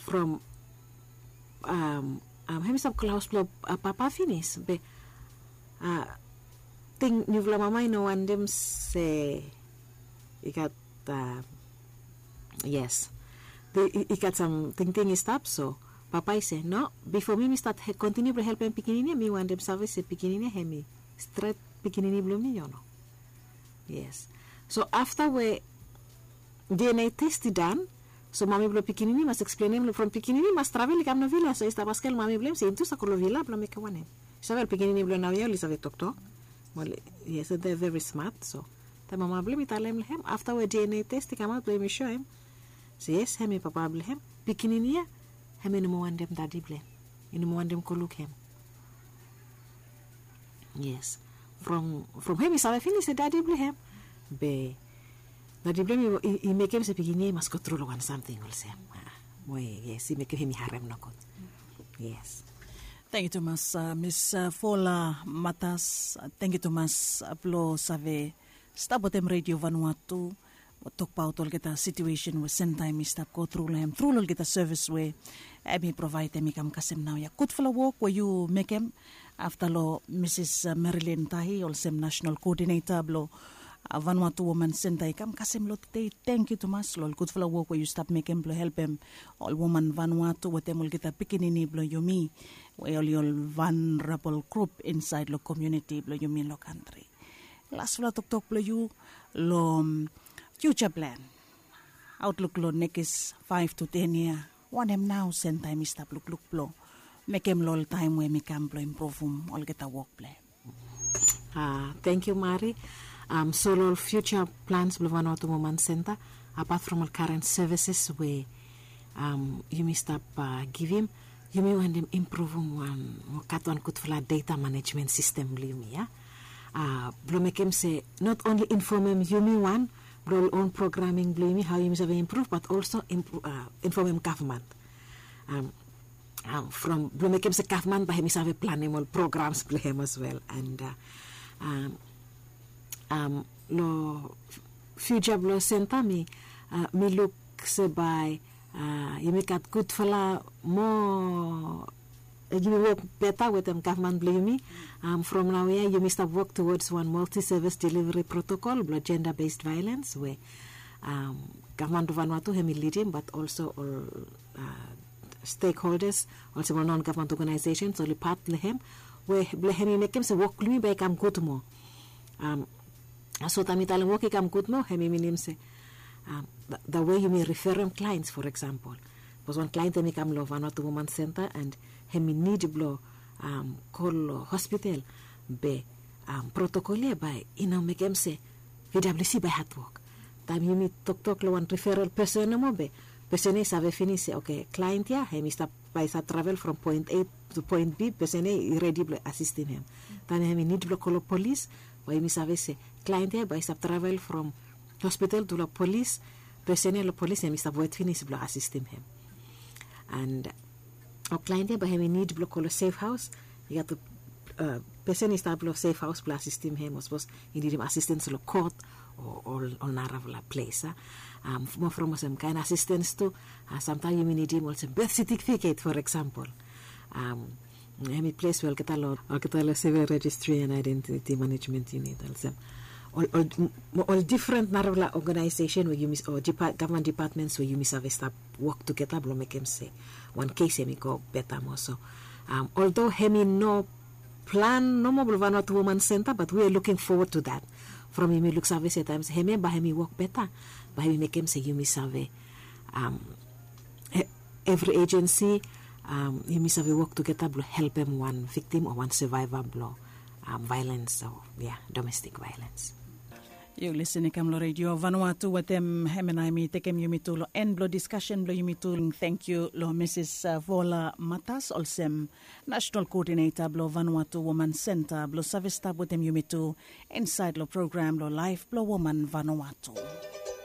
from hemi sab Klaus blo papa finis be ting nyuvla mama ino wandem se ikat yes ikat some ting stop so papa say no before me start continue to help him pikinini me wandem service pikinini hemi straight pikinini blo mi yono. Yes, so after we DNA test done, so mami blo pikinini mas explain him from pikinini mas travel ikam no villa so esta pascal mami blem se intu sa kolo villa blo me kawane saber pikinini blo na yo lisa tok. Well, yes, they're very smart. So, the mama blame it alem lehem. After we DNA test, come out blame show him. So yes, hemi papa blame. Pikininia, hemi no one dem daddy blame. You no one dem koluk him. Yes, from him is our finish daddy blame. Be daddy blame he make him say pikinia must control one something also. Yes, he make him harem no good. Yes. Thank you, Thomas. Miss Fola Matas. Thank you, Thomas. Aplo save stabotem radio Vanuatu. Talk about all kita situation with send time stop go through them through all kita service way. Emi provide emi kam kasem now ya. Good for a walk where you make him after lo Mrs. Marilyn Tahi, also national coordinator blo. Vanuatu Woman Center kam kasem lo today. Thank you Thomas. Lol good for a walk where you stop making blo help him all woman Vanuatu with them all kita pikinini blo yumi. We all your vulnerable group inside the community blo you mean lo country. Last fla talk blo you lo future plan. Outlook lo next 5 to 10 year. One em now send time is tap look blo. Make em lol time where me can blo improve all get a work play. Thank you Mari. So all future plans blo Vanuatu Women Center apart from all current services where you may stop give him. You may want them improve one one could for data management system blumi ya. Blo make him say not only inform him you may one blo own programming blumi how you may improve but also inform him government. From blo make him say government by him have planning all programs play him as well and lo future blo center me look say by you make it good for more you work better with them government blame me from now here you must have work towards one multi-service delivery protocol blood gender-based violence where government of Vanuatu hemi leading but also all stakeholders also non-government organizations only part lehem where hemi make him say work me by come good more so tamitale work come good more hemi minim say the way you may refer them clients, for example. Was one client may come love Vanuatu Women Center and he may need blow call hospital be protocol by make them say VWC by hard work. Time you meet talk lo one referral person mo be person is have finish say okay client ya he may stop by travel from point A to point B person is ready to assist him. Then he may need blow call police why me say client ya by stop travel from hospital to the police, personnel the police and Mr. Void finish blow assisting him. And our client by him need block call a safe house. You got to person is blow safe house plus assisting him. Was supposed you need him assistance to the court or naravla place. More from some kind of assistance to sometimes you may need him also birth certificate for example. Any place will get a civil registry and identity management you need also. All different narrow organization where you miss or government departments where you miss have stop work together blow make him say one case hemi go better more so although hemi no plan no more Vanuatu Women Center but we are looking forward to that from him looks have say times hemi by hemi work better by hemi make him say you miss have every agency you miss have work together blow help him one victim or one survivor blow violence or domestic violence. You listening to Radio Vanuatu with them hemenaimi tekem yumitulo and blow discussion blow yumitul. Thank you lo Mrs. Vola Matas also national coordinator blow Vanuatu Women Center blow service tab with them yumitu inside lo program lo life blow woman Vanuatu.